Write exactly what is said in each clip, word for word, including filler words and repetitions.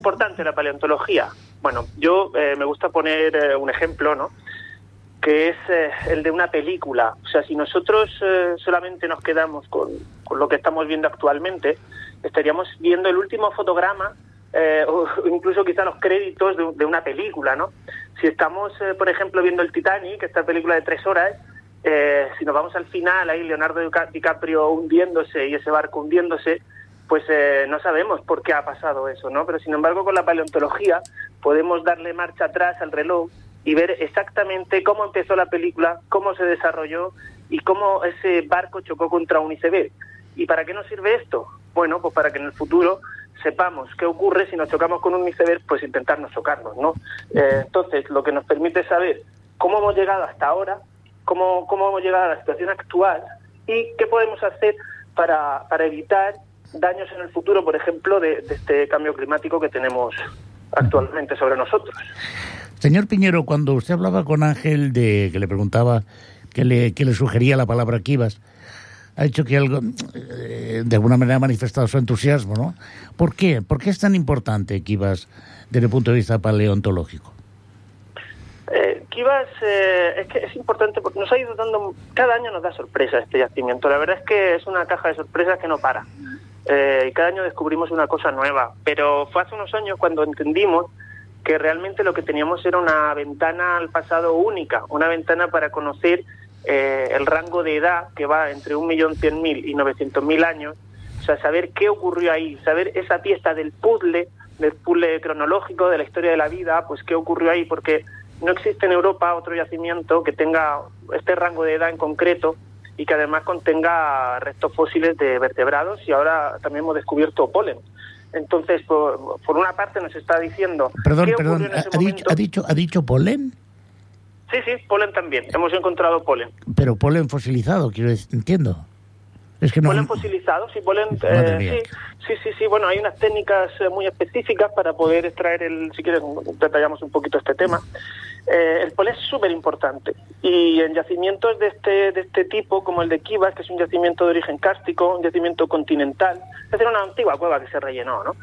importante la paleontología? Bueno, yo eh, me gusta poner eh, un ejemplo, ¿no?, que es eh, el de una película. O sea, si nosotros eh, solamente nos quedamos con, con lo que estamos viendo actualmente, estaríamos viendo el último fotograma eh, o incluso quizá los créditos de, de una película, ¿no? Si estamos, eh, por ejemplo, viendo el Titanic, esta película de tres horas, eh, si nos vamos al final, ahí Leonardo DiCaprio hundiéndose y ese barco hundiéndose, pues eh, no sabemos por qué ha pasado eso, ¿no? Pero sin embargo, con la paleontología podemos darle marcha atrás al reloj y ver exactamente cómo empezó la película, cómo se desarrolló y cómo ese barco chocó contra un iceberg. ¿Y para qué nos sirve esto? Bueno, pues para que en el futuro sepamos qué ocurre si nos chocamos con un iceberg, pues intentar no chocarnos, ¿no? Eh, entonces, lo que nos permite saber cómo hemos llegado hasta ahora, cómo, cómo hemos llegado a la situación actual y qué podemos hacer para, para evitar daños en el futuro, por ejemplo, de, de este cambio climático que tenemos actualmente sobre nosotros. Señor Piñero, cuando usted hablaba con Ángel, de que le preguntaba qué le, qué le sugería la palabra Kivas, ha dicho que algo, eh, de alguna manera ha manifestado su entusiasmo, ¿no? ¿Por qué? ¿Por qué es tan importante Kivas desde el punto de vista paleontológico? Eh, Kivas eh, es que es importante porque nos ha ido dando, cada año nos da sorpresa este yacimiento. La verdad es que es una caja de sorpresas que no para. Eh, y cada año descubrimos una cosa nueva. Pero fue hace unos años cuando entendimos que realmente lo que teníamos era una ventana al pasado única, una ventana para conocer eh, el rango de edad que va entre un millón cien mil y novecientos mil años, o sea, saber qué ocurrió ahí, saber esa pieza del puzzle, del puzzle cronológico de la historia de la vida, pues qué ocurrió ahí, porque no existe en Europa otro yacimiento que tenga este rango de edad en concreto y que además contenga restos fósiles de vertebrados, y ahora también hemos descubierto polen. Entonces, por, por una parte nos está diciendo... Perdón, perdón, ¿ha, ha, dicho, ¿ha, dicho, ¿ha dicho polen? Sí, sí, polen también. Hemos encontrado polen. Pero polen fosilizado, quiero decir, entiendo. Es que no... Polen fosilizado, sí, polen... Eh, sí, sí, sí, sí, bueno, hay unas técnicas muy específicas para poder extraer el... Si quieres, detallamos un poquito este tema. Eh, el polen es súper importante. Y en yacimientos de este de este tipo, como el de Kivas, que es un yacimiento de origen kárstico, un yacimiento continental, es decir, una antigua cueva que se rellenó, ¿no?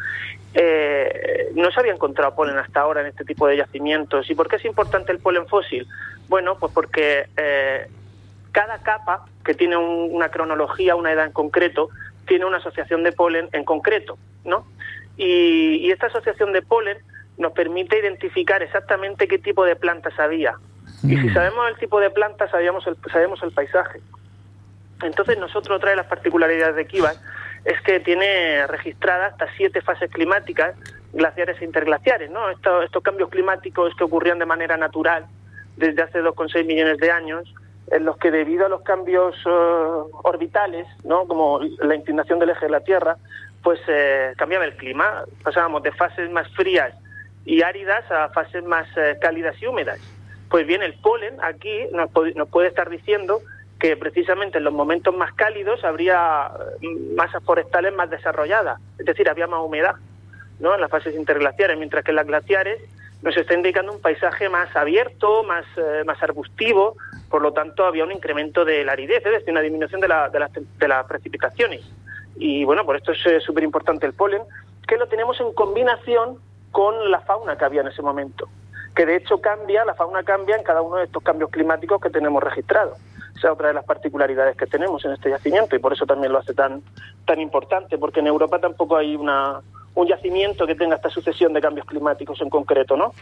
Eh, no se había encontrado polen hasta ahora en este tipo de yacimientos. ¿Y por qué es importante el polen fósil? Bueno, pues porque... Eh, cada capa, que tiene un, una cronología, una edad en concreto, tiene una asociación de polen en concreto, ¿no? Y, y esta asociación de polen nos permite identificar exactamente qué tipo de plantas había. Y si sabemos el tipo de plantas, sabemos el, sabemos el paisaje. Entonces, nosotros, otra de las particularidades de Kivas es que tiene registradas hasta siete fases climáticas, glaciares e interglaciares, ¿no? Estos, estos cambios climáticos que ocurrían de manera natural desde hace dos coma seis millones de años, en los que debido a los cambios uh, orbitales, ¿no?, como la inclinación del eje de la Tierra, pues eh, cambiaba el clima. Pasábamos de fases más frías y áridas a fases más eh, cálidas y húmedas. Pues bien, el polen aquí nos, nos puede estar diciendo que precisamente en los momentos más cálidos habría masas forestales más desarrolladas, es decir, había más humedad, ¿no?, en las fases interglaciares, mientras que en las glaciares nos está indicando un paisaje más abierto, más, eh, más arbustivo. Por lo tanto, había un incremento de la aridez, es decir, una disminución de, la, de, las, de las precipitaciones. Y bueno, por esto es súper importante el polen, que lo tenemos en combinación con la fauna que había en ese momento, que de hecho cambia, la fauna cambia en cada uno de estos cambios climáticos que tenemos registrados. Esa es otra de las particularidades que tenemos en este yacimiento, y por eso también lo hace tan, tan importante, porque en Europa tampoco hay una, un yacimiento que tenga esta sucesión de cambios climáticos en concreto, ¿no?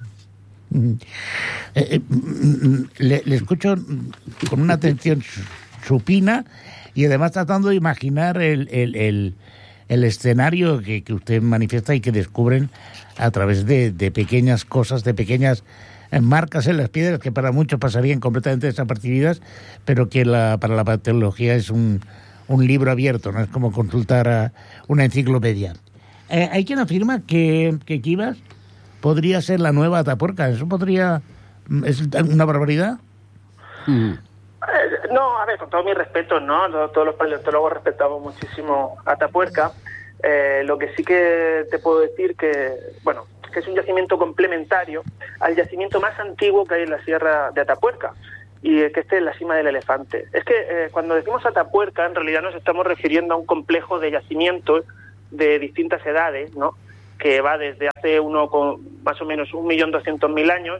Eh, eh, le, le escucho con una atención supina y además tratando de imaginar el, el, el, el escenario que, que usted manifiesta y que descubren a través de, de pequeñas cosas, de pequeñas marcas en las piedras que para muchos pasarían completamente desapercibidas, pero que la, para la paleontología es un, un libro abierto, no es como consultar a una enciclopedia. Eh, hay quien afirma que, que Kivas podría ser la nueva Atapuerca. ¿Eso podría... es una barbaridad? Mm. Eh, no, a ver, con todo mi respeto, ¿no? Todos los paleontólogos respetamos muchísimo a Atapuerca. Eh, lo que sí que te puedo decir que, bueno, que es un yacimiento complementario al yacimiento más antiguo que hay en la Sierra de Atapuerca, y que esté en la cima del Elefante. Es que eh, cuando decimos Atapuerca, en realidad nos estamos refiriendo a un complejo de yacimientos de distintas edades, ¿no?, que va desde hace uno con más o menos un millón doscientos mil años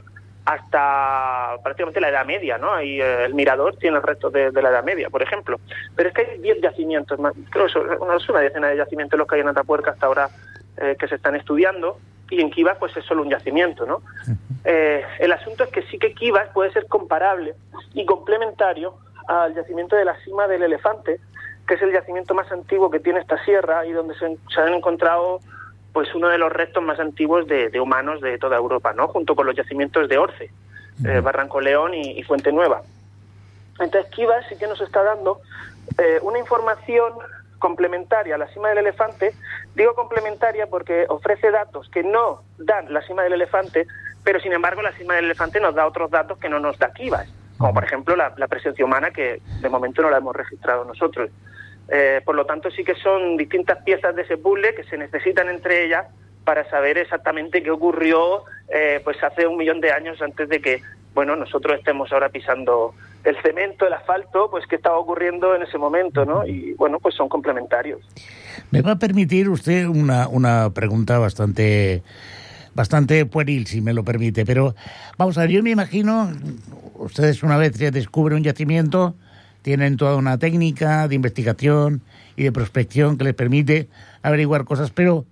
hasta prácticamente la Edad Media, ¿no? Ahí eh, el Mirador tiene el resto de, de la Edad Media, por ejemplo. Pero es que hay diez yacimientos, más, creo que son una, una decena de yacimientos los que hay en Atapuerca hasta ahora eh, que se están estudiando, y en Quivas pues es solo un yacimiento, ¿no? Eh, el asunto es que sí que Quivas puede ser comparable y complementario al yacimiento de la Cima del Elefante, que es el yacimiento más antiguo que tiene esta sierra y donde se, se han encontrado pues uno de los restos más antiguos de, de humanos de toda Europa, ¿no? Junto con los yacimientos de Orce, eh, Barranco León y, y Fuente Nueva. Entonces Quivas sí que nos está dando eh, una información complementaria a la Cima del Elefante. Digo complementaria porque ofrece datos que no dan la Cima del Elefante, pero sin embargo la Cima del Elefante nos da otros datos que no nos da Quivas, como por ejemplo la, la presencia humana, que de momento no la hemos registrado nosotros. Eh, por lo tanto, sí que son distintas piezas de ese puzzle que se necesitan entre ellas para saber exactamente qué ocurrió eh, pues hace un millón de años antes de que, bueno, nosotros estemos ahora pisando el cemento, el asfalto, pues qué estaba ocurriendo en ese momento, ¿no? Y bueno, pues son complementarios. ¿Me va a permitir usted una, una pregunta bastante, bastante pueril, si me lo permite? Pero vamos a ver, yo me imagino, ustedes una vez que descubren un yacimiento, tienen toda una técnica de investigación y de prospección que les permite averiguar cosas, pero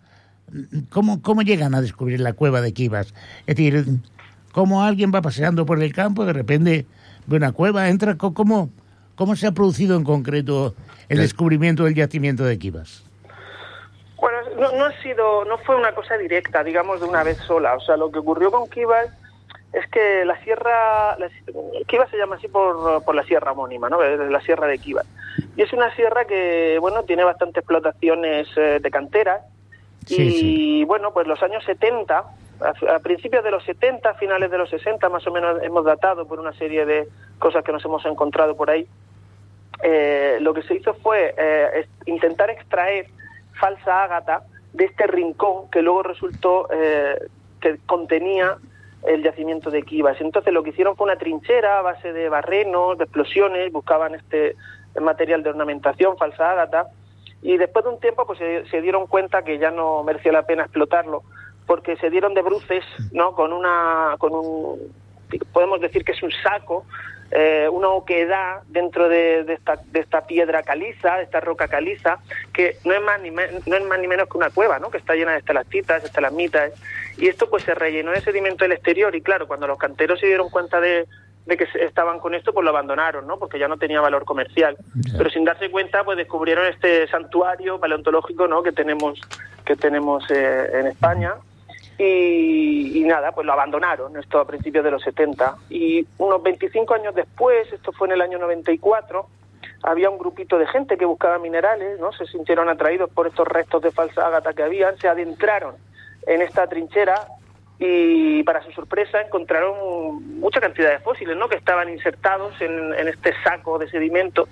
¿cómo, cómo llegan a descubrir la cueva de Quivas? Es decir, ¿cómo alguien va paseando por el campo, de repente ve una cueva, entra? ¿Cómo, cómo se ha producido en concreto el descubrimiento del yacimiento de Quivas? Bueno, no, no ha sido, no fue una cosa directa, digamos, de una vez sola. O sea, lo que ocurrió con Quivas es que la sierra, la, Quivas se llama así por, por la sierra homónima, ¿no? La sierra de Quivas. Y es una sierra que, bueno, tiene bastantes explotaciones eh, de canteras. Sí, y, sí. bueno, pues los años setenta, a, a principios de los setenta, finales de los sesenta, más o menos hemos datado por una serie de cosas que nos hemos encontrado por ahí. Eh, lo que se hizo fue eh, intentar extraer falsa ágata de este rincón que luego resultó eh, que contenía el yacimiento de Quivas. Entonces lo que hicieron fue una trinchera a base de barrenos, de explosiones, buscaban este material de ornamentación, falsa ágata, y después de un tiempo pues se, se dieron cuenta que ya no merecía la pena explotarlo, porque se dieron de bruces, ¿no? Con una, con un, podemos decir que es un saco, eh, una oquedad dentro de, de esta de esta piedra caliza, de esta roca caliza, que no es más ni me, no es más ni menos que una cueva, ¿no? Que está llena de estalactitas, estalagmitas, y esto pues se rellenó de sedimento del exterior, y claro, cuando los canteros se dieron cuenta de de que estaban con esto, pues lo abandonaron, ¿no? Porque ya no tenía valor comercial. Yeah. Pero sin darse cuenta, pues descubrieron este santuario paleontológico, ¿no? Que tenemos que tenemos eh, en España. Y, y nada, pues lo abandonaron, esto a principios de los setenta. Y unos veinticinco años después, esto fue en el año noventa y cuatro, había un grupito de gente que buscaba minerales, ¿no? Se sintieron atraídos por estos restos de falsa ágata que habían, se adentraron en esta trinchera y para su sorpresa encontraron mucha cantidad de fósiles, ¿no? Que estaban insertados en, en este saco de sedimento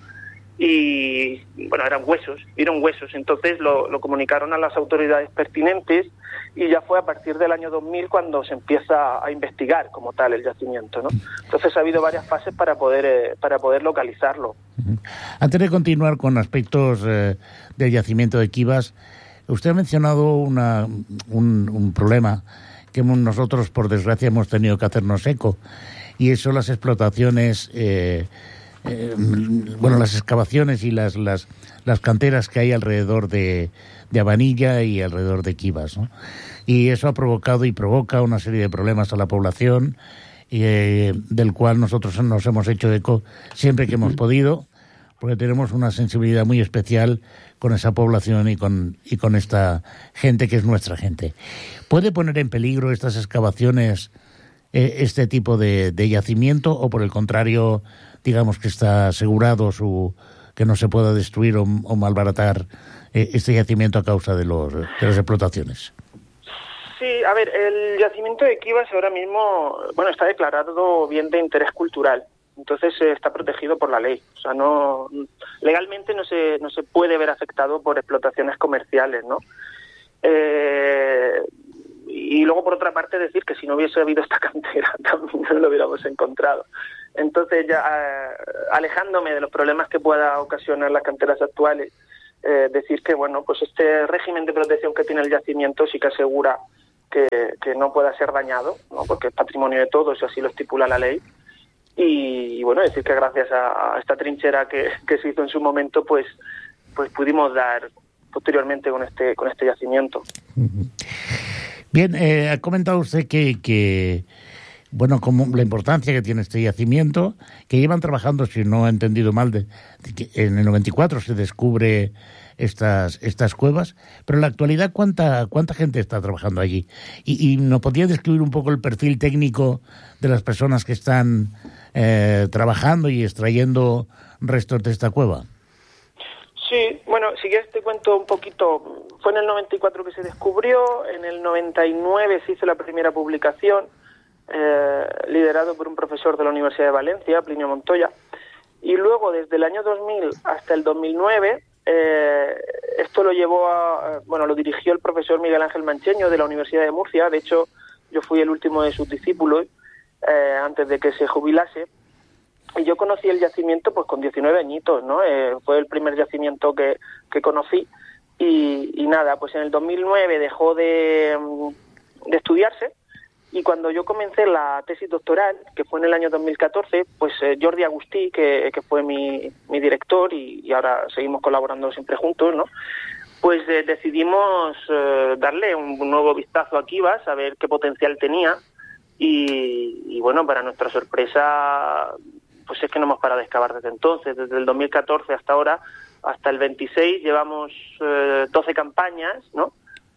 y, bueno, eran huesos, eran huesos. Entonces lo, lo comunicaron a las autoridades pertinentes y ya fue a partir del año dos mil cuando se empieza a investigar como tal el yacimiento, ¿no? Entonces ha habido varias fases para poder eh, para poder localizarlo. Antes de continuar con aspectos eh, del yacimiento de Quivas, usted ha mencionado una, un, un problema que nosotros, por desgracia, hemos tenido que hacernos eco, y eso las explotaciones, eh, eh, bueno, las excavaciones y las, las, las canteras que hay alrededor de, de Abanilla y alrededor de Quivas, ¿no? Y eso ha provocado y provoca una serie de problemas a la población, eh, del cual nosotros nos hemos hecho eco siempre que hemos podido, porque tenemos una sensibilidad muy especial con esa población y con y con esta gente que es nuestra gente. ¿Puede poner en peligro estas excavaciones eh, este tipo de, de yacimiento, o por el contrario, digamos que está asegurado su que no se pueda destruir o, o malbaratar eh, este yacimiento a causa de, los, de las explotaciones? Sí, a ver, el yacimiento de Quivas ahora mismo, bueno, está declarado bien de interés cultural. Entonces eh, está protegido por la ley. O sea, no legalmente no se no se puede ver afectado por explotaciones comerciales, ¿no? Eh, y luego, por otra parte, decir que si no hubiese habido esta cantera, también no lo hubiéramos encontrado. Entonces, ya eh, alejándome de los problemas que pueda ocasionar las canteras actuales, eh, decir que, bueno, pues este régimen de protección que tiene el yacimiento sí que asegura que, que no pueda ser dañado, ¿no? Porque es patrimonio de todos y así lo estipula la ley. Y, y bueno, decir que gracias a, a esta trinchera que, que se hizo en su momento, pues, pues pudimos dar posteriormente con este, con este yacimiento. Bien, eh, ha comentado usted que, que bueno, como la importancia que tiene este yacimiento, que llevan trabajando, si no he entendido mal, de, de que en el noventa y cuatro se descubre estas estas cuevas, pero en la actualidad, ¿cuánta cuánta gente está trabajando allí? Y, y ¿nos podría describir un poco el perfil técnico de las personas que están eh, trabajando y extrayendo restos de esta cueva? Sí, bueno, si quieres te cuento un poquito. Fue en el noventa y cuatro que se descubrió, en el noventa y nueve se hizo la primera publicación, eh, liderado por un profesor de la Universidad de Valencia, Plinio Montoya, y luego desde el año dos mil hasta el dos mil nueve, eh, esto lo llevó a, bueno, lo dirigió el profesor Miguel Ángel Mancheño de la Universidad de Murcia. De hecho, yo fui el último de sus discípulos eh, antes de que se jubilase. Y yo conocí el yacimiento pues con diecinueve añitos, ¿no? Eh, fue el primer yacimiento que, que conocí. Y, y nada, pues en el dos mil nueve dejó de, de estudiarse, y cuando yo comencé la tesis doctoral, que fue en el año dos mil catorce, pues eh, Jordi Agustí, que, que fue mi, mi director, y, y ahora seguimos colaborando siempre juntos, ¿no? Pues eh, decidimos eh, darle un, un nuevo vistazo a Kivas, a ver qué potencial tenía, y, y bueno, para nuestra sorpresa, pues es que no hemos parado de excavar desde entonces, desde el dos mil catorce hasta ahora, hasta el veintiséis, llevamos eh, doce campañas, ¿no?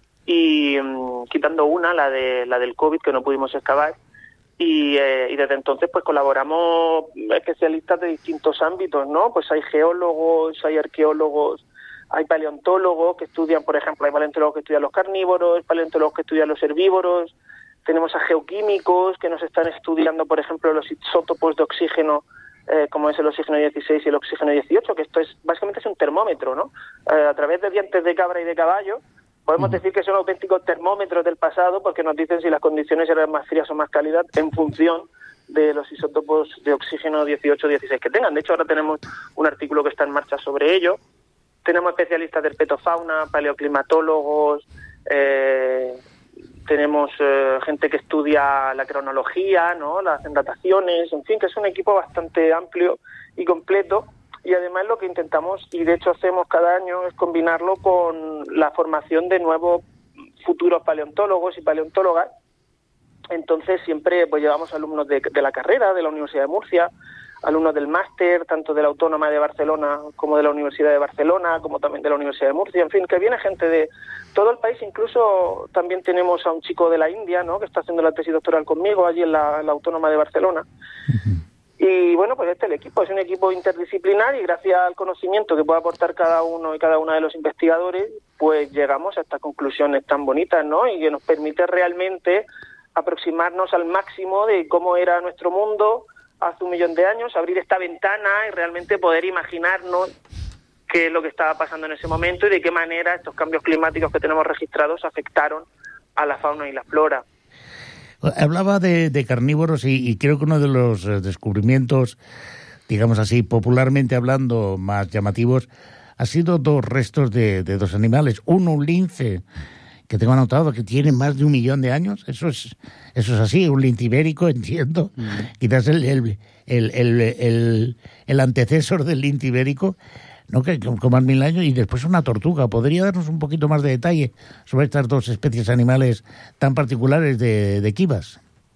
Y um, quitando una, la de la del COVID, que no pudimos excavar, y, eh, y desde entonces pues colaboramos especialistas de distintos ámbitos, ¿no? Pues hay geólogos, hay arqueólogos, hay paleontólogos que estudian, por ejemplo, hay paleontólogos que estudian los carnívoros, paleontólogos que estudian los herbívoros, tenemos a geoquímicos que nos están estudiando, por ejemplo, los isótopos de oxígeno, eh, como es el oxígeno dieciséis y el oxígeno dieciocho, que esto es básicamente es un termómetro, ¿no? Eh, a través de dientes de cabra y de caballo, podemos decir que son auténticos termómetros del pasado, porque nos dicen si las condiciones eran más frías o más cálidas en función de los isótopos de oxígeno dieciocho o dieciséis que tengan. De hecho, ahora tenemos un artículo que está en marcha sobre ello. Tenemos especialistas de herpetofauna, paleoclimatólogos, eh, tenemos eh, gente que estudia la cronología, ¿no? Las dataciones, en fin, que es un equipo bastante amplio y completo. Y además lo que intentamos, y de hecho hacemos cada año, es combinarlo con la formación de nuevos futuros paleontólogos y paleontólogas. Entonces siempre pues llevamos alumnos de, de la carrera, de la Universidad de Murcia, alumnos del máster, tanto de la Autónoma de Barcelona como de la Universidad de Barcelona, como también de la Universidad de Murcia, en fin, que viene gente de todo el país. Incluso también tenemos a un chico de la India, ¿no?, que está haciendo la tesis doctoral conmigo allí en la, en la Autónoma de Barcelona. Uh-huh. Y bueno, pues este es el equipo, es un equipo interdisciplinar, y gracias al conocimiento que puede aportar cada uno y cada una de los investigadores, pues llegamos a estas conclusiones tan bonitas, ¿no?, y que nos permite realmente aproximarnos al máximo de cómo era nuestro mundo hace un millón de años, abrir esta ventana y realmente poder imaginarnos qué es lo que estaba pasando en ese momento y de qué manera estos cambios climáticos que tenemos registrados afectaron a la fauna y la flora. Hablaba de, de carnívoros y, y creo que uno de los descubrimientos, digamos así, popularmente hablando, más llamativos, ha sido dos restos de, de dos animales. Uno, un lince, que tengo anotado que tiene más de un millón de años. Eso es eso es así, un lince ibérico, entiendo. Mm. Quizás el, el, el, el, el, el antecesor del lince ibérico, ¿no?, que con más mil años, y después una tortuga. ¿Podría darnos un poquito más de detalle sobre estas dos especies animales tan particulares de, de Kivas?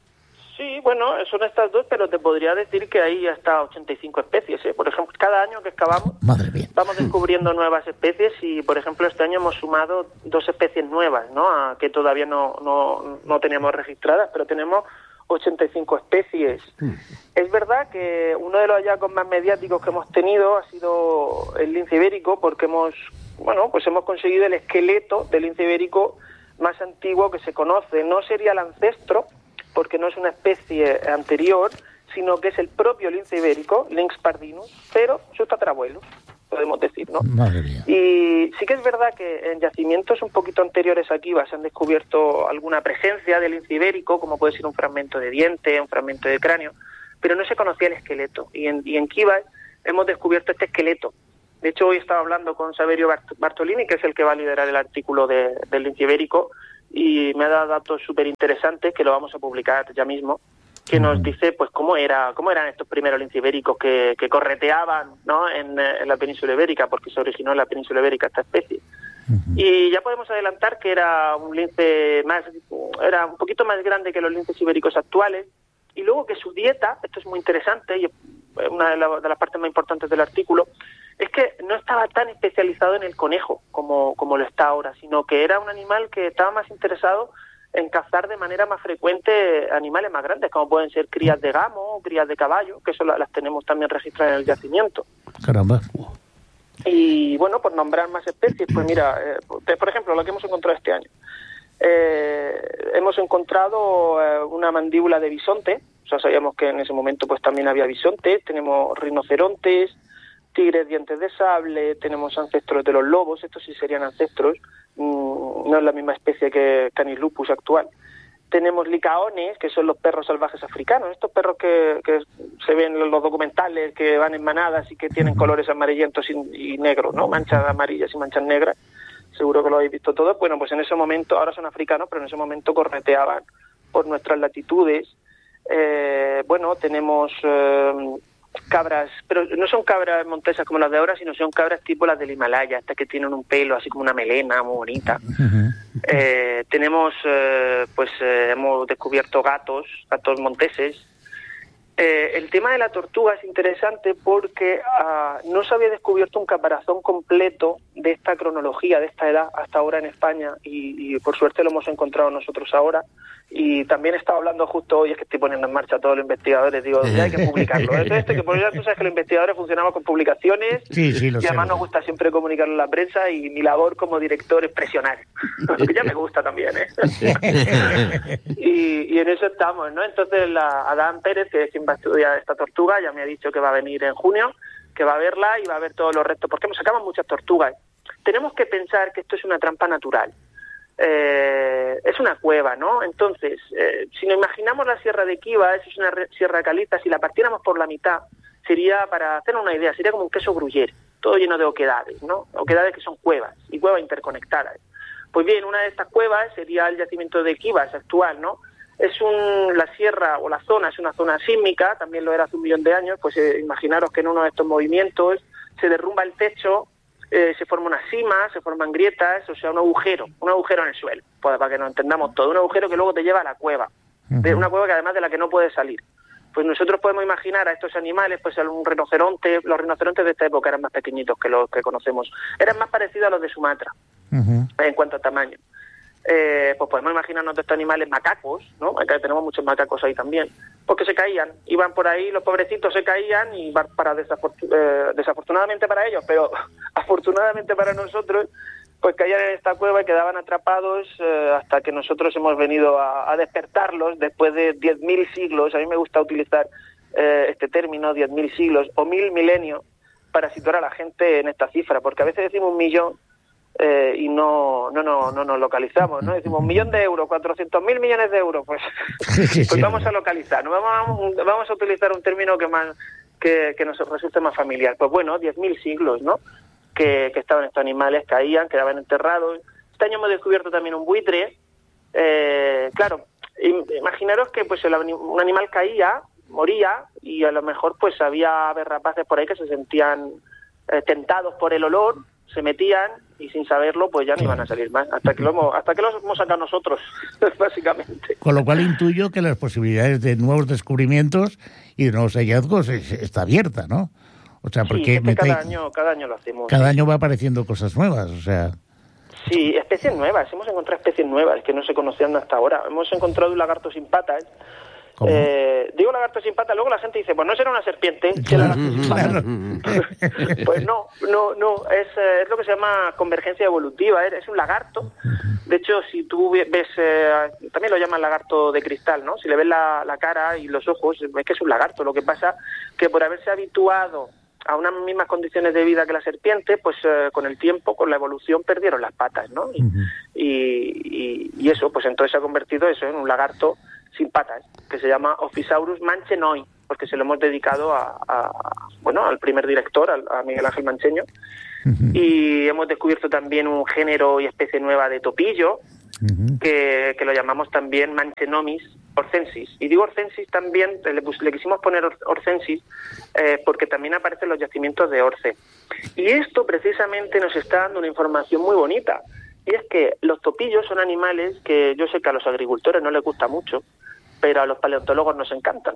Sí, bueno, son estas dos, pero te podría decir que hay hasta ochenta y cinco especies, ¿eh? Por ejemplo, cada año que excavamos, Madre mía, vamos descubriendo nuevas especies, y por ejemplo este año hemos sumado dos especies nuevas, ¿no?, a, que todavía no, no, no teníamos registradas, pero tenemos ochenta y cinco especies. Mm. Es verdad que uno de los hallazgos más mediáticos que hemos tenido ha sido el lince ibérico, porque hemos, bueno, pues hemos conseguido el esqueleto del lince ibérico más antiguo que se conoce. No sería el ancestro, porque no es una especie anterior, sino que es el propio lince ibérico, Lynx pardinus, pero su tatarabuelo, podemos decir, ¿no? Madre mía. Y sí que es verdad que en yacimientos un poquito anteriores a Kivas se han descubierto alguna presencia del lince ibérico, como puede ser un fragmento de diente, un fragmento de cráneo, pero no se conocía el esqueleto. Y en, y en Kivas hemos descubierto este esqueleto De hecho, hoy estaba hablando con Saverio Bart- Bartolini, que es el que va a liderar el artículo de, del lince ibérico, y me ha dado datos súper interesantes que lo vamos a publicar ya mismo, que nos dice pues cómo era cómo eran estos primeros lince ibéricos que, que correteaban, ¿no? en, en la península ibérica, porque se originó en la península ibérica esta especie. Uh-huh. Y ya podemos adelantar que era un lince más, era un poquito más grande que los linces ibéricos actuales, y luego que su dieta, esto es muy interesante, y una de, la, de las partes más importantes del artículo, es que no estaba tan especializado en el conejo como, como lo está ahora, sino que era un animal que estaba más interesado en cazar de manera más frecuente animales más grandes, como pueden ser crías de gamo o crías de caballo, que eso las tenemos también registradas en el yacimiento. Caramba. Y bueno, por nombrar más especies, pues mira, eh, por ejemplo, lo que hemos encontrado este año. Eh, hemos encontrado eh, una mandíbula de bisonte, o sea, sabíamos que en ese momento pues también había bisontes, tenemos rinocerontes, tigres dientes de sable, tenemos ancestros de los lobos, estos sí serían ancestros, mmm, no es la misma especie que Canis lupus actual. Tenemos licaones, que son los perros salvajes africanos, estos perros que, que se ven en los documentales, que van en manadas y que tienen colores amarillentos y, y negros, ¿no? Manchas amarillas y manchas negras, seguro que lo habéis visto todos. Bueno, pues en ese momento, ahora son africanos, pero en ese momento correteaban por nuestras latitudes. Eh, bueno, tenemos eh, cabras, pero no son cabras montesas como las de ahora, sino son cabras tipo las del Himalaya, estas que tienen un pelo así como una melena muy bonita. Uh-huh. Eh, tenemos, eh, pues eh, hemos descubierto gatos, gatos monteses. Eh, el tema de la tortuga es interesante porque uh, no se había descubierto un caparazón completo de esta cronología, de esta edad, hasta ahora en España, y, y por suerte lo hemos encontrado nosotros ahora. Y también he estado hablando justo hoy, es que estoy poniendo en marcha a todos los investigadores, digo, ya hay que publicarlo. Esto, esto, que por tú sabes que los investigadores funcionamos con publicaciones, sí, sí, lo y además sé, nos gusta siempre comunicarlo a la prensa, y mi labor como director es presionar, que ya me gusta también, ¿eh? y, y en eso estamos, ¿no? Entonces la Adán Pérez, que es quien va a estudiar esta tortuga, ya me ha dicho que va a venir en junio, que va a verla y va a ver todos los restos, porque sacamos muchas tortugas. Tenemos que pensar que esto es una trampa natural. Eh, es una cueva, ¿no? Entonces, eh, si nos imaginamos la Sierra de Kiva, es una re- sierra caliza, si la partiéramos por la mitad, sería, para hacer una idea, sería como un queso gruyere, todo lleno de oquedades, ¿no? Oquedades que son cuevas, y cuevas interconectadas. Pues bien, una de estas cuevas sería el yacimiento de Kivas actual, ¿no? Es un, la sierra o la zona es una zona sísmica, también lo era hace un millón de años, pues eh, imaginaros que en uno de estos movimientos se derrumba el techo, Eh, se forma una cima, se forman grietas, o sea, un agujero, un agujero en el suelo, pues para que nos entendamos todo, un agujero que luego te lleva a la cueva, de una cueva que además de la que no puedes salir. Pues nosotros podemos imaginar a estos animales, pues un rinoceronte, los rinocerontes de esta época eran más pequeñitos que los que conocemos, eran más parecidos a los de Sumatra, uh-huh. en cuanto a tamaño. Eh, pues podemos imaginarnos de estos animales macacos, ¿no? Acá tenemos muchos macacos ahí también, porque se caían, iban por ahí, los pobrecitos se caían y para desafortun- eh, desafortunadamente para ellos, pero afortunadamente para nosotros, pues caían en esta cueva y quedaban atrapados eh, hasta que nosotros hemos venido a, a despertarlos después de diez mil siglos. A mí me gusta utilizar eh, este término, diez mil siglos o mil milenios, para situar a la gente en esta cifra, porque a veces decimos un millón Eh, y no no no no nos localizamos, ¿no? Decimos un millón de euros, cuatrocientos mil millones de euros, pues, pues vamos a localizar, ¿no? Vamos, vamos a utilizar un término que más que, que nos resulte más familiar. Pues bueno, diez mil siglos, ¿no? Que, que estaban estos animales, caían, quedaban enterrados. Este año hemos descubierto también un buitre. Eh, claro, imaginaros que pues el, un animal caía, moría, y a lo mejor pues había aves rapaces por ahí que se sentían eh, tentados por el olor, se metían y sin saberlo pues ya no iban a salir más, hasta que lo hemos, hasta que los hemos sacado nosotros, básicamente. Con lo cual intuyo que las posibilidades de nuevos descubrimientos y de nuevos hallazgos es, está abierta, ¿no? O sea, porque sí, es que metéis, cada año, cada año lo hacemos. Cada sí. año va apareciendo cosas nuevas, o sea. Sí, especies nuevas, hemos encontrado especies nuevas que no se conocían hasta ahora. Hemos encontrado un lagarto sin patas. Eh, digo lagarto sin patas, luego la gente dice, pues no será una serpiente, claro, sin patas. Pues no, no, no, es, eh, es lo que se llama convergencia evolutiva, es un lagarto. De hecho, si tú ves, eh, también lo llaman lagarto de cristal, ¿no? Si le ves la, la cara y los ojos, es que es un lagarto. Lo que pasa que por haberse habituado a unas mismas condiciones de vida que la serpiente, pues eh, con el tiempo, con la evolución, perdieron las patas, ¿no? Y, uh-huh. y, y, y eso, pues entonces se ha convertido eso en un lagarto sin patas, que se llama Ophisaurus manchenoi, porque se lo hemos dedicado a, a bueno, al primer director, a, a Miguel Ángel Mancheño, uh-huh. y hemos descubierto también un género y especie nueva de topillo, uh-huh. que, que lo llamamos también Manchenomis orcensis. Y digo orcensis también, le, le quisimos poner orcensis eh, porque también aparecen los yacimientos de orce. Y esto precisamente nos está dando una información muy bonita, y es que los topillos son animales que yo sé que a los agricultores no les gusta mucho, pero a los paleontólogos nos encantan,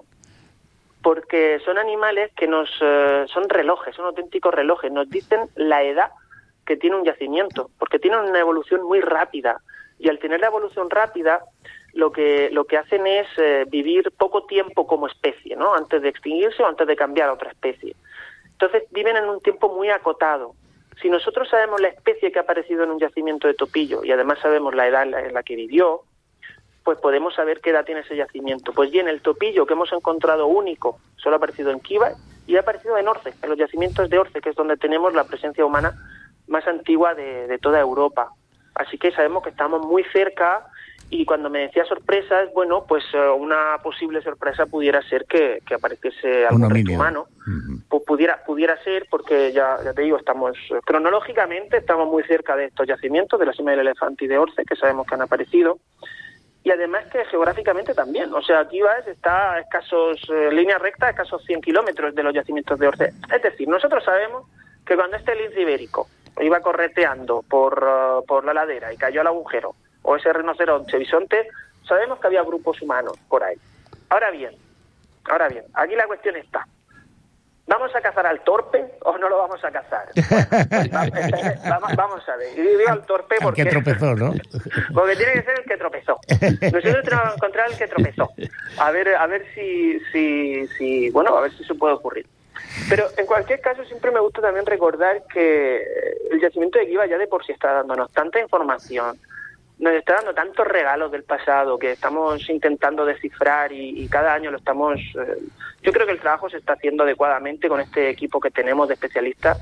porque son animales que nos eh, son relojes, son auténticos relojes, nos dicen la edad que tiene un yacimiento, porque tienen una evolución muy rápida, y al tener la evolución rápida, lo que lo que hacen es eh, vivir poco tiempo como especie, ¿no? Antes de extinguirse o antes de cambiar a otra especie. Entonces viven en un tiempo muy acotado. Si nosotros sabemos la especie que ha aparecido en un yacimiento de topillo y además sabemos la edad en la, en la que vivió, pues podemos saber qué edad tiene ese yacimiento. Pues bien, el topillo que hemos encontrado único solo ha aparecido en Kívar y ha aparecido en Orce, en los yacimientos de Orce, que es donde tenemos la presencia humana más antigua de, de toda Europa. Así que sabemos que estamos muy cerca, y cuando me decía sorpresas, bueno, pues uh, una posible sorpresa pudiera ser que, que apareciese algún resto humano. Uh-huh. Pues pudiera pudiera ser, porque ya, ya te digo, estamos cronológicamente estamos muy cerca de estos yacimientos, de la Cima del Elefante y de Orce, que sabemos que han aparecido. Y además que geográficamente también, o sea, Kívar está a escasos, eh, línea recta, a escasos cien kilómetros de los yacimientos de Orce. Es decir, nosotros sabemos que cuando este lince ibérico iba correteando por, uh, por la ladera y cayó al agujero, o ese rinoceronte bisonte, sabemos que había grupos humanos por ahí. Ahora bien, ahora bien, aquí la cuestión está, ¿vamos a cazar al torpe o no lo vamos a cazar? Bueno, vamos, vamos a ver, y digo al torpe porque... El que tropezó, ¿no? Porque tiene que ser el que tropezó. Nosotros tenemos que encontrar el que tropezó. A ver, a ver si, si, si, bueno, a ver si eso puede ocurrir. Pero en cualquier caso siempre me gusta también recordar que el yacimiento de Kívar ya de por sí está dándonos tanta información, nos está dando tantos regalos del pasado que estamos intentando descifrar, y, y cada año lo estamos... Eh, yo creo que el trabajo se está haciendo adecuadamente con este equipo que tenemos de especialistas,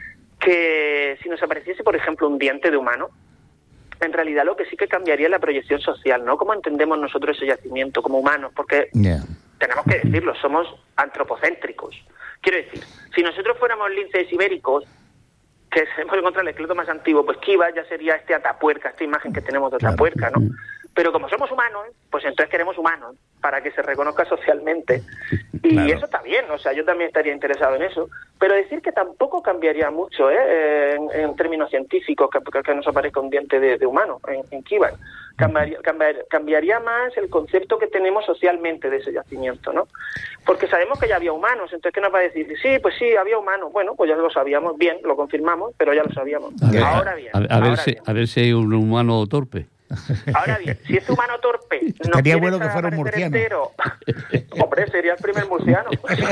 que si nos apareciese, por ejemplo, un diente de humano, en realidad lo que sí que cambiaría es la proyección social, ¿no? ¿Cómo entendemos nosotros ese yacimiento como humanos? Porque yeah. tenemos que decirlo, somos antropocéntricos. Quiero decir, si nosotros fuéramos linces ibéricos, que hemos encontrado el esqueleto más antiguo, pues Kívar ya sería este atapuerca, esta imagen que tenemos de atapuerca, ¿no? Pero como somos humanos, pues entonces queremos humanos, para que se reconozca socialmente. Y claro. eso está bien, o sea, yo también estaría interesado en eso. Pero decir que tampoco cambiaría mucho, ¿eh? En, en términos científicos, que, que nos aparezca un diente de, de humano en, en Kívar. Cambiaría, cambiar, cambiaría más el concepto que tenemos socialmente de ese yacimiento, ¿no? Porque sabemos que ya había humanos, entonces ¿qué nos va a decir? Sí, pues sí, había humanos. Bueno, pues ya lo sabíamos bien, lo confirmamos, pero ya lo sabíamos. A ver, ahora bien. A, a, ahora ver si, bien. a ver si hay un humano torpe. Ahora bien, si este humano torpe no estaría bueno que fuera un murciano. Entero, hombre, sería el primer murciano.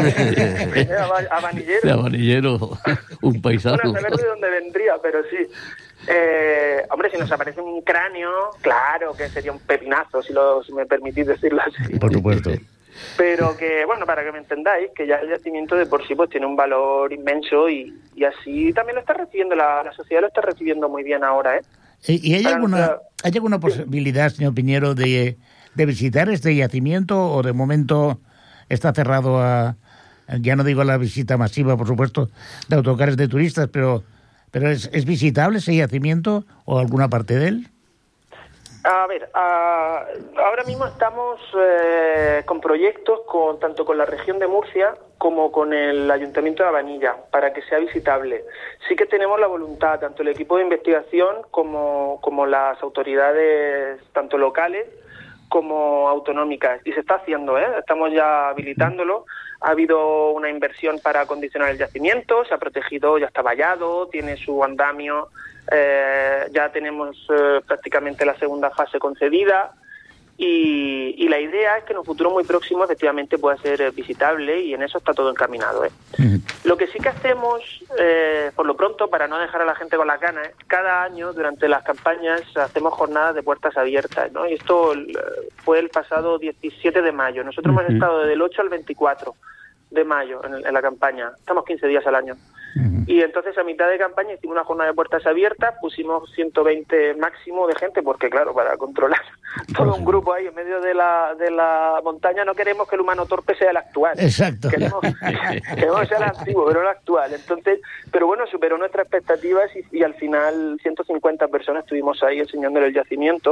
Habanillero. Habanillero, un paisano. Bueno, a saber de dónde vendría, pero sí. Eh, hombre, si nos aparece un cráneo, claro que sería un pepinazo, si, lo, si me permitís decirlo así. Por supuesto. Pero que, bueno, para que me entendáis, que ya el yacimiento de por sí pues tiene un valor inmenso, y, y así también lo está recibiendo, la, la sociedad lo está recibiendo muy bien ahora, ¿eh? ¿Y hay alguna, hay alguna posibilidad, señor Piñero, de, de visitar este yacimiento, o de momento está cerrado a, ya no digo a la visita masiva, por supuesto, de autocares de turistas, pero, pero ¿es, es visitable ese yacimiento o alguna parte de él? A ver, a, ahora mismo estamos eh, con proyectos con tanto con la región de Murcia como con el Ayuntamiento de Abanilla para que sea visitable. Sí que tenemos la voluntad, tanto el equipo de investigación como, como las autoridades, tanto locales como autonómicas, y se está haciendo, ¿eh? Estamos ya habilitándolo. Ha habido una inversión para acondicionar el yacimiento, se ha protegido, ya está vallado, tiene su andamio. Eh, ya tenemos eh, prácticamente la segunda fase concedida, y, y la idea es que en un futuro muy próximo efectivamente pueda ser eh, visitable, y en eso está todo encaminado, ¿eh? Uh-huh. Lo que sí que hacemos, eh, por lo pronto, para no dejar a la gente con las ganas, ¿eh? Cada año durante las campañas hacemos jornadas de puertas abiertas, ¿no? Y esto eh, fue el pasado diecisiete de mayo. Nosotros uh-huh. hemos estado desde el ocho al veinticuatro de mayo en, en la campaña. Estamos quince días al año. Uh-huh. Y entonces a mitad de campaña hicimos una jornada de puertas abiertas, pusimos ciento veinte máximo de gente, porque claro, para controlar todo un grupo ahí en medio de la de la montaña no queremos que el humano torpe sea el actual. Exacto. Queremos, queremos que sea el antiguo, pero no el actual. Entonces, pero bueno, superó nuestras expectativas y, y al final ciento cincuenta personas estuvimos ahí enseñándole el yacimiento.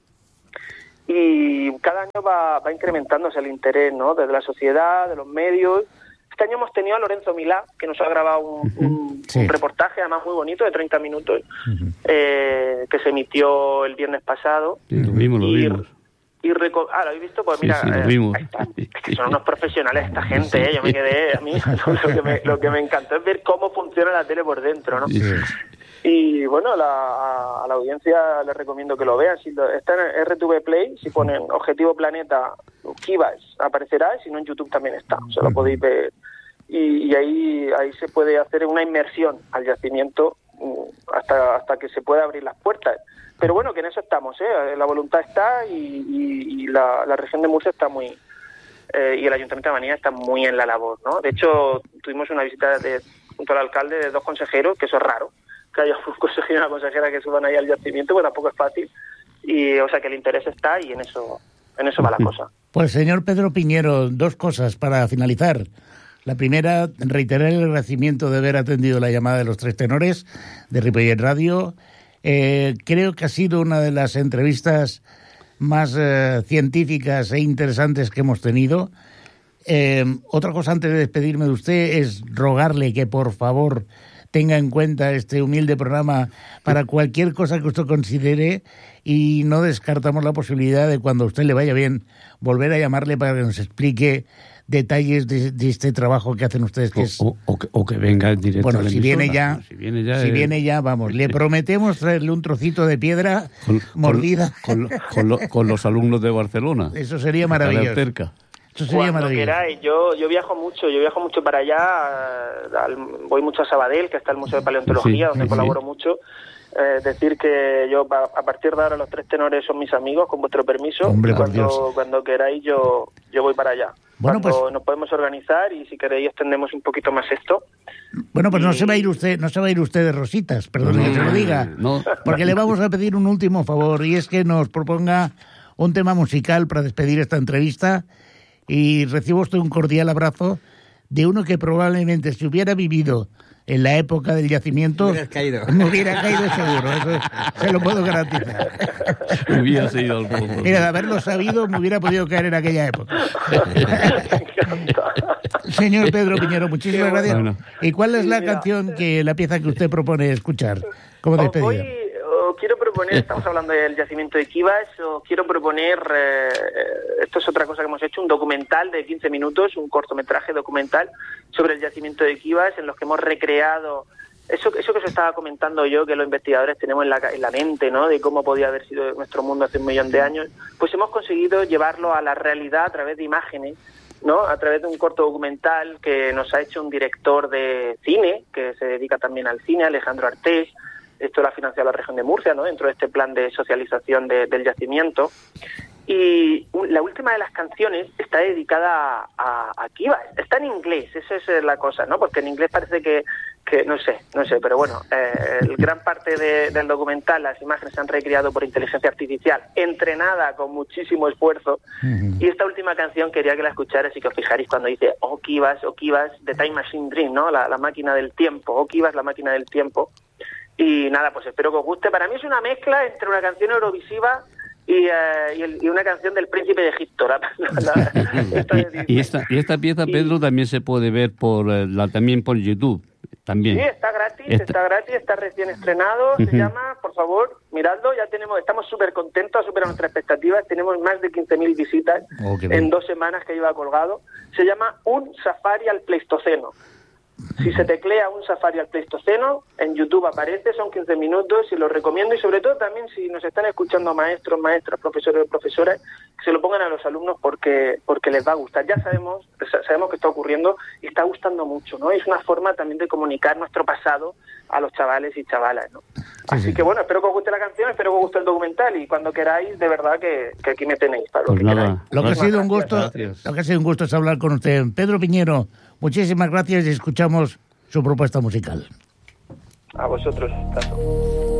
Y cada año va, va incrementándose el interés, ¿no? Desde la sociedad, de los medios. Este año hemos tenido a Lorenzo Milá, que nos ha grabado un, un, sí. un reportaje, además muy bonito, de treinta minutos, uh-huh. eh, que se emitió el viernes pasado. Sí, lo vimos, lo y, vimos. Y reco- ah, ¿lo habéis visto? Pues mira, sí, sí, lo eh, vimos. ahí está. Es que son unos profesionales esta gente, ¿eh? Yo me quedé, a mí lo que me, lo que me encantó es ver cómo funciona la tele por dentro, ¿no? Sí. Y bueno, la, a, a la audiencia les recomiendo que lo vean. Si lo, está en R T V Play, si ponen Objetivo Planeta Kivas, aparecerá, y si no en YouTube también está, o sea, lo podéis ver. Y, y ahí ahí se puede hacer una inmersión al yacimiento hasta hasta que se pueda abrir las puertas. Pero bueno, que en eso estamos, ¿eh? La voluntad está y, y, y la, la región de Murcia está muy... Eh, y el Ayuntamiento de Manilla está muy en la labor, ¿no? De hecho, tuvimos una visita de, junto al alcalde de dos consejeros, que eso es raro, que haya un consejero y una consejera que suban ahí al yacimiento, pues tampoco es fácil. Y, o sea, que el interés está y en eso, en eso va la cosa. Pues, señor Pedro Piñero, dos cosas para finalizar. La primera, reiterar el agradecimiento de haber atendido la llamada de los tres tenores de Ripollet Radio. Eh, creo que ha sido una de las entrevistas más eh, científicas e interesantes que hemos tenido. Eh, otra cosa antes de despedirme de usted es rogarle que por favor tenga en cuenta este humilde programa para cualquier cosa que usted considere, y no descartamos la posibilidad de, cuando a usted le vaya bien, volver a llamarle para que nos explique detalles de, de este trabajo que hacen ustedes. Que es... o, o, que, o que venga directo bueno, a la si emisora. viene ya, Bueno, si viene ya, si eh... viene ya, vamos, le prometemos traerle un trocito de piedra con, mordida. Con, con, con, lo, con los alumnos de Barcelona. Eso sería maravilloso. Cerca. Eso sería Cuando maravilloso. queráis, yo, yo viajo mucho, yo viajo mucho para allá, al, voy mucho a Sabadell, que está el Museo de Paleontología, sí, donde sí, colaboro sí. mucho. Eh, decir que yo a, a partir de ahora los tres tenores son mis amigos, con vuestro permiso. Hombre, cuando, cuando queráis yo yo voy para allá. Bueno, cuando pues, nos podemos organizar y si queréis extendemos un poquito más esto. Bueno, pues y... no se va a ir usted, no se va a ir usted de rositas, perdón no, que se lo diga, no. porque le vamos a pedir un último favor, y es que nos proponga un tema musical para despedir esta entrevista, y recibo usted un cordial abrazo de uno que probablemente, si hubiera vivido en la época del yacimiento, caído. me hubiera caído seguro, eso se lo puedo garantizar. Hubiera ido al fondo. Mira, de haberlo sabido, me hubiera podido caer en aquella época. Señor Pedro Piñero, muchísimas gracias. Bueno. ¿Y cuál es la sí, canción, que la pieza que usted propone escuchar como despedida? Hoy oh, quiero proponer, estamos hablando del yacimiento de Kivas, o quiero proponer, eh, esto es otra cosa que hemos hecho, un documental de quince minutos, un cortometraje documental sobre el yacimiento de Kivas, en los que hemos recreado eso, eso que os estaba comentando yo, que los investigadores tenemos en la, en la mente, ¿no?, de cómo podía haber sido nuestro mundo hace un millón de años. Pues hemos conseguido llevarlo a la realidad a través de imágenes, ¿no?, a través de un corto documental que nos ha hecho un director de cine, que se dedica también al cine, Alejandro Artés. Esto lo ha financiado la región de Murcia, ¿no?, dentro de este plan de socialización de, del yacimiento. Y la última de las canciones está dedicada a, a Kivas. Está en inglés, esa es la cosa, ¿no? Porque en inglés parece que, que no sé, no sé, pero bueno, eh, el gran parte de, del documental, las imágenes se han recreado por inteligencia artificial, entrenada con muchísimo esfuerzo. Uh-huh. Y esta última canción quería que la escucharais y que os fijaréis cuando dice "Oh Kivas, oh Kivas, the Time Machine Dream", ¿no? La, la máquina del tiempo, "Oh Kivas, la máquina del tiempo". Y nada, pues espero que os guste. Para mí es una mezcla entre una canción eurovisiva y, uh, y, el, y una canción del Príncipe de Egipto. La, la, la, esta y, y, esta, y esta pieza, Pedro, y, también se puede ver por la, también por YouTube. También. Sí, está gratis, está, está gratis, está recién estrenado, uh-huh. Se llama, por favor, miradlo, ya tenemos, estamos súper contentos, superado nuestras expectativas, tenemos más de quince mil visitas oh, en dos semanas que lleva colgado. Se llama Un Safari al Pleistoceno. Si se teclea Un Safari al Pleistoceno, en YouTube aparece, son quince minutos y lo recomiendo, y sobre todo también si nos están escuchando maestros, maestras, profesores o profesoras, que se lo pongan a los alumnos porque porque les va a gustar. Ya sabemos sabemos que está ocurriendo y está gustando mucho, ¿no? Es una forma también de comunicar nuestro pasado a los chavales y chavalas, ¿no? Sí, Así sí. que bueno, espero que os guste la canción, espero que os guste el documental y cuando queráis, de verdad que, que aquí me tenéis para lo pues que nada. queráis. Lo que ha sido un gusto, gracias. Lo que ha sido un gusto es hablar con usted. Pedro Piñero, muchísimas gracias y escuchamos su propuesta musical. A vosotros. Tanto.